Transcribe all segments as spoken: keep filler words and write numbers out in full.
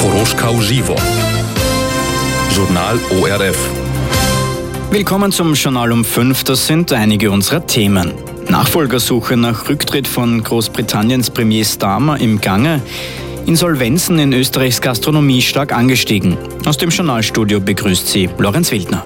Koroschkau Żywo. Journal O R F. Willkommen zum Journal um fünf, das sind einige unserer Themen. Nachfolgersuche nach Rücktritt von Großbritanniens Premier Starmer im Gange. Insolvenzen in Österreichs Gastronomie stark angestiegen. Aus dem Journalstudio begrüßt Sie Lorenz Wildner.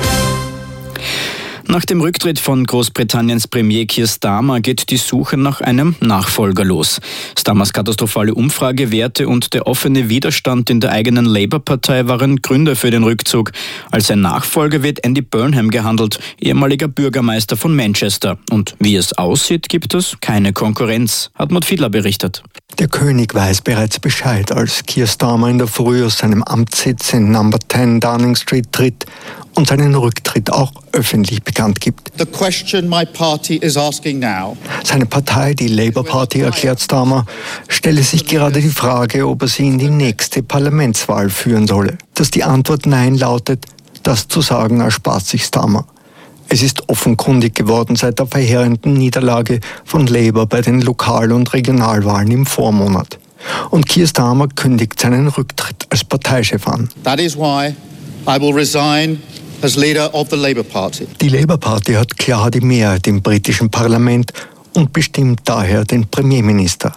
Nach dem Rücktritt von Großbritanniens Premier Keir Starmer geht die Suche nach einem Nachfolger los. Starmers katastrophale Umfragewerte und der offene Widerstand in der eigenen Labour-Partei waren Gründe für den Rückzug. Als sein Nachfolger wird Andy Burnham gehandelt, ehemaliger Bürgermeister von Manchester. Und wie es aussieht, gibt es keine Konkurrenz. Hartmut Fiedler berichtet. Der König weiß bereits Bescheid, als Keir Starmer in der Früh aus seinem Amtssitz in Number zehn Downing Street tritt und seinen Rücktritt auch öffentlich bekannt gibt. The question my party is asking now. Seine Partei, die Labour Party, erklärt Starmer, stelle sich gerade die Frage, ob er sie in die nächste Parlamentswahl führen solle. Dass die Antwort Nein lautet, das zu sagen erspart sich Starmer. Es ist offenkundig geworden seit der verheerenden Niederlage von Labour bei den Lokal- und Regionalwahlen im Vormonat. Und Keir Starmer kündigt seinen Rücktritt als Parteichef an. That is why I will resign as leader of the Labour Party. Die Labour Party hat klar die Mehrheit im britischen Parlament und bestimmt daher den Premierminister.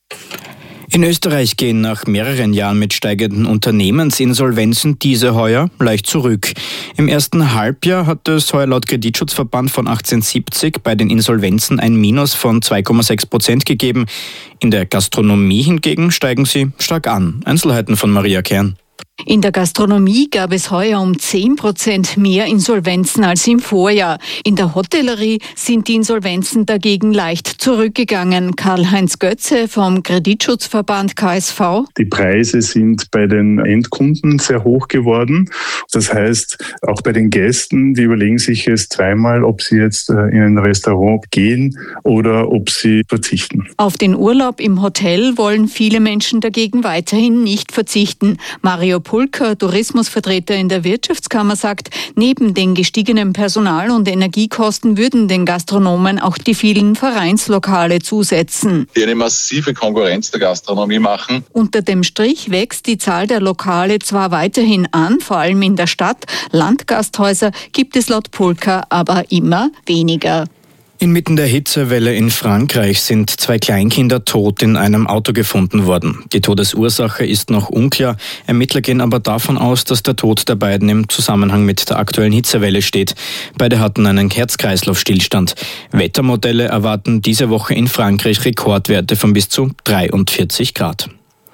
In Österreich gehen nach mehreren Jahren mit steigenden Unternehmensinsolvenzen diese heuer leicht zurück. Im ersten Halbjahr hat es heuer laut Kreditschutzverband von achtzehnhundertsiebzig bei den Insolvenzen ein Minus von zwei Komma sechs Prozent gegeben. In der Gastronomie hingegen steigen sie stark an. Einzelheiten von Maria Kern. In der Gastronomie gab es heuer um zehn Prozent mehr Insolvenzen als im Vorjahr. In der Hotellerie sind die Insolvenzen dagegen leicht zurückgegangen. Karl-Heinz Götze vom Kreditschutzverband K S V. Die Preise sind bei den Endkunden sehr hoch geworden. Das heißt, auch bei den Gästen, die überlegen sich jetzt zweimal, ob sie jetzt in ein Restaurant gehen oder ob sie verzichten. Auf den Urlaub im Hotel wollen viele Menschen dagegen weiterhin nicht verzichten. Mario Pulker, Tourismusvertreter in der Wirtschaftskammer, sagt, neben den gestiegenen Personal- und Energiekosten würden den Gastronomen auch die vielen Vereinslokale zusetzen. Die eine massive Konkurrenz der Gastronomie machen. Unter dem Strich wächst die Zahl der Lokale zwar weiterhin an, vor allem in der Stadt. Landgasthäuser gibt es laut Pulker aber immer weniger. Inmitten der Hitzewelle in Frankreich sind zwei Kleinkinder tot in einem Auto gefunden worden. Die Todesursache ist noch unklar. Ermittler gehen aber davon aus, dass der Tod der beiden im Zusammenhang mit der aktuellen Hitzewelle steht. Beide hatten einen Herz-Kreislauf-Stillstand. Wettermodelle erwarten diese Woche in Frankreich Rekordwerte von bis zu dreiundvierzig Grad.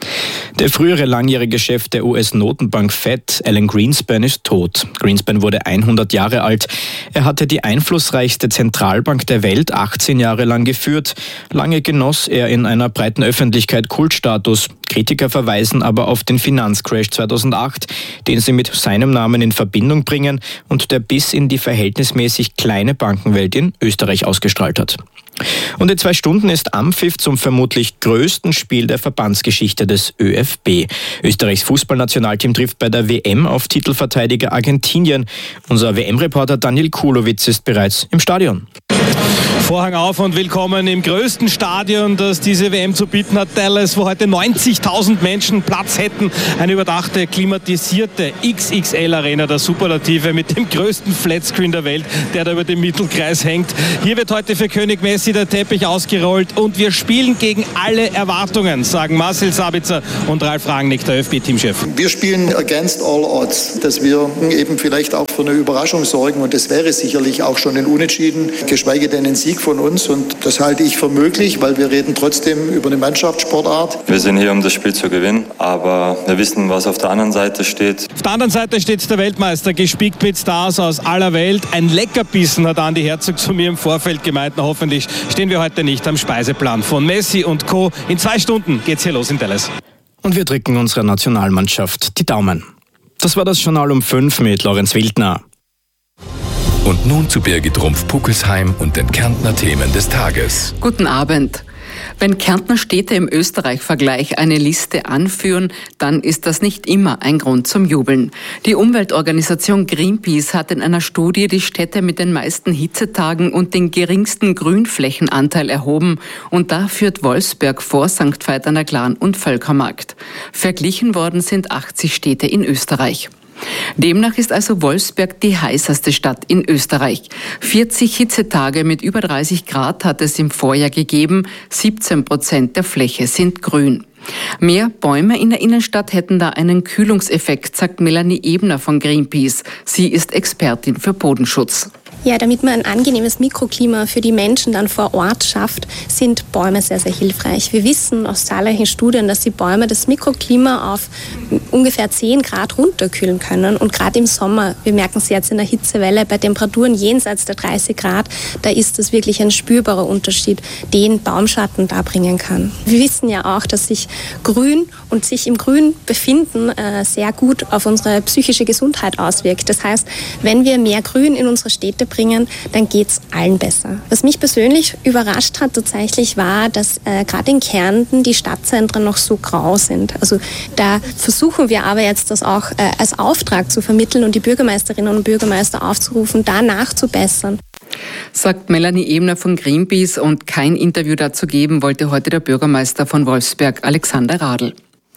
Der frühere langjährige Chef der U S-Notenbank Fed, Alan Greenspan, ist tot. Greenspan wurde hundert Jahre alt. Er hatte die einflussreichste Zentralbank der Welt achtzehn Jahre lang geführt. Lange genoss er in einer breiten Öffentlichkeit Kultstatus. Kritiker verweisen aber auf den Finanzcrash zweitausendacht, den sie mit seinem Namen in Verbindung bringen und der bis in die verhältnismäßig kleine Bankenwelt in Österreich ausgestrahlt hat. Und in zwei Stunden ist Anpfiff zum vermutlich größten Spiel der Verbandsgeschichte des ÖFB. Österreichs Fußballnationalteam trifft bei der W M auf Titelverteidiger Argentinien. Unser W M-Reporter Daniel Kulowitz ist bereits im Stadion. Vorhang auf und willkommen im größten Stadion, das diese W M zu bieten hat, Dallas, wo heute neunzigtausend Menschen Platz hätten. Eine überdachte, klimatisierte X X L-Arena, der Superlative, mit dem größten Flatscreen der Welt, der da über dem Mittelkreis hängt. Hier wird heute für König Messi der Teppich ausgerollt und wir spielen gegen alle Erwartungen, sagen Marcel Sabitzer und Ralf Rangnick, der ÖFB-Teamchef. Wir spielen against all odds, dass wir eben vielleicht auch für eine Überraschung sorgen und das wäre sicherlich auch schon ein Unentschieden, geschweige denn ein Sieg von uns und das halte ich für möglich, weil wir reden trotzdem über eine Mannschaftssportart. Wir sind hier, um das Spiel zu gewinnen, aber wir wissen, was auf der anderen Seite steht. Auf der anderen Seite steht der Weltmeister, gespickt mit Stars aus aller Welt. Ein Leckerbissen, hat Andi Herzog zu mir im Vorfeld gemeint. Na, hoffentlich stehen wir heute nicht am Speiseplan von Messi und Co. In zwei Stunden geht's hier los in Dallas. Und wir drücken unserer Nationalmannschaft die Daumen. Das war das Journal um fünf mit Lorenz Wildner. Und nun zu Birgit Rumpf-Puckelsheim und den Kärntner Themen des Tages. Guten Abend. Wenn Kärntner Städte im Österreich-Vergleich eine Liste anführen, dann ist das nicht immer ein Grund zum Jubeln. Die Umweltorganisation Greenpeace hat in einer Studie die Städte mit den meisten Hitzetagen und den geringsten Grünflächenanteil erhoben. Und da führt Wolfsberg vor Sankt Veit an der Glan und Völkermarkt. Verglichen worden sind achtzig Städte in Österreich. Demnach ist also Wolfsberg die heißeste Stadt in Österreich. vierzig Hitzetage mit über dreißig Grad hat es im Vorjahr gegeben. siebzehn Prozent der Fläche sind grün. Mehr Bäume in der Innenstadt hätten da einen Kühlungseffekt, sagt Melanie Ebner von Greenpeace. Sie ist Expertin für Bodenschutz. Ja, damit man ein angenehmes Mikroklima für die Menschen dann vor Ort schafft, sind Bäume sehr, sehr hilfreich. Wir wissen aus zahlreichen Studien, dass die Bäume das Mikroklima auf ungefähr zehn Grad runterkühlen können. Und gerade im Sommer, wir merken es jetzt in der Hitzewelle, bei Temperaturen jenseits der dreißig Grad, da ist das wirklich ein spürbarer Unterschied, den Baumschatten darbringen kann. Wir wissen ja auch, dass sich Grün und sich im Grün befinden äh, sehr gut auf unsere psychische Gesundheit auswirkt. Das heißt, wenn wir mehr Grün in unsere Städte bringen, dann geht es allen besser. Was mich persönlich überrascht hat tatsächlich war, dass äh, gerade in Kärnten die Stadtzentren noch so grau sind. Also da versuchen wir aber jetzt das auch äh, als Auftrag zu vermitteln und die Bürgermeisterinnen und Bürgermeister aufzurufen, da nachzubessern. Sagt Melanie Ebner von Greenpeace, und kein Interview dazu geben wollte heute der Bürgermeister von Wolfsberg, Alexander Radl.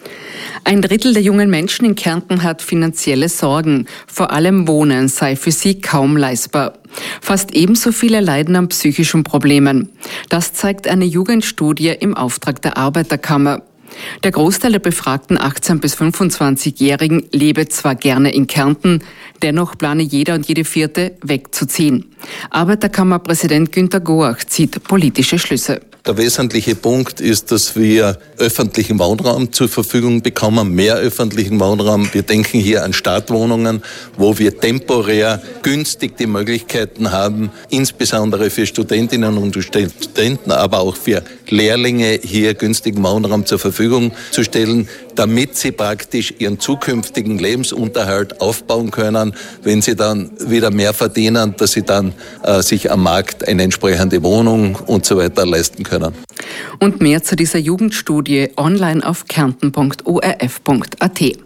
Ein Drittel der jungen Menschen in Kärnten hat finanzielle Sorgen. Vor allem Wohnen sei für sie kaum leistbar. Fast ebenso viele leiden an psychischen Problemen. Das zeigt eine Jugendstudie im Auftrag der Arbeiterkammer. Der Großteil der befragten achtzehn- bis fünfundzwanzigjährigen lebe zwar gerne in Kärnten, dennoch plane jeder und jede Vierte wegzuziehen. Arbeiterkammerpräsident Günter Goach zieht politische Schlüsse. Der wesentliche Punkt ist, dass wir öffentlichen Wohnraum zur Verfügung bekommen, mehr öffentlichen Wohnraum. Wir denken hier an Startwohnungen, wo wir temporär günstig die Möglichkeiten haben, insbesondere für Studentinnen und Studenten, aber auch für Lehrlinge hier günstigen Wohnraum zur Verfügung zu stellen, damit sie praktisch ihren zukünftigen Lebensunterhalt aufbauen können, wenn sie dann wieder mehr verdienen, dass sie dann äh, sich am Markt eine entsprechende Wohnung und so weiter leisten können. Und mehr zu dieser Jugendstudie online auf kärnten punkt o r f punkt a t.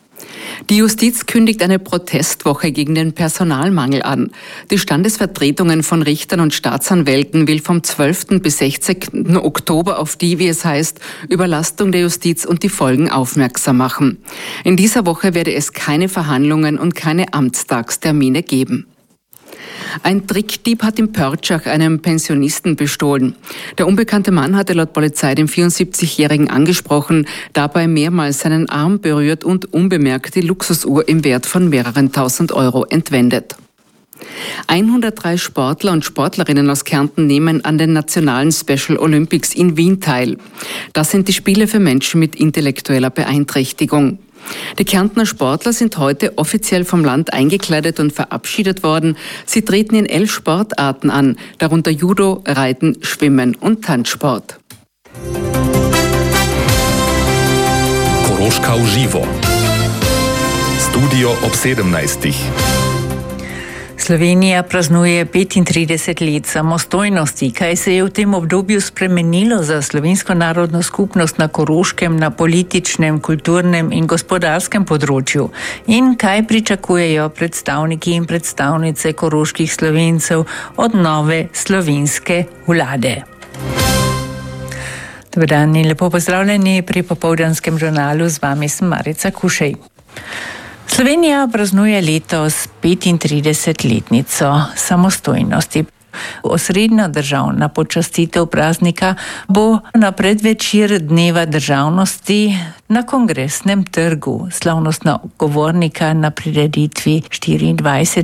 Die Justiz kündigt eine Protestwoche gegen den Personalmangel an. Die Standesvertretungen von Richtern und Staatsanwälten will vom zwölften bis sechzehnten Oktober auf die, wie es heißt, Überlastung der Justiz und die Folgen aufmerksam machen. In dieser Woche werde es keine Verhandlungen und keine Amtstagstermine geben. Ein Trickdieb hat in Pörtschach einen Pensionisten bestohlen. Der unbekannte Mann hatte laut Polizei den vierundsiebzigjährigen angesprochen, dabei mehrmals seinen Arm berührt und unbemerkt die Luxusuhr im Wert von mehreren tausend Euro entwendet. hundertdrei Sportler und Sportlerinnen aus Kärnten nehmen an den nationalen Special Olympics in Wien teil. Das sind die Spiele für Menschen mit intellektueller Beeinträchtigung. Die Kärntner Sportler sind heute offiziell vom Land eingekleidet und verabschiedet worden. Sie treten in elf Sportarten an, darunter Judo, Reiten, Schwimmen und Tanzsport. Koroška uživo. Studio ob sedemnajstih. Slovenija praznuje petintrideset let samostojnosti. Kaj se je v tem obdobju spremenilo za slovensko narodno skupnost na Koroškem, na političnem, kulturnem in gospodarskem področju? In kaj pričakujejo predstavniki in predstavnice koroških Slovencev od nove slovenske vlade? Dober dan in lepo pozdravljeni pri popoldanskem žurnalu. Z vami sem Marica Kušej. Slovenija praznuje letos petintridesetletnico samostojnosti. Osrednja državna počastitev praznika bo na predvečer Dneva državnosti na Kongresnem trgu. Slavnostna govornika na prireditvi štiriindvajsetega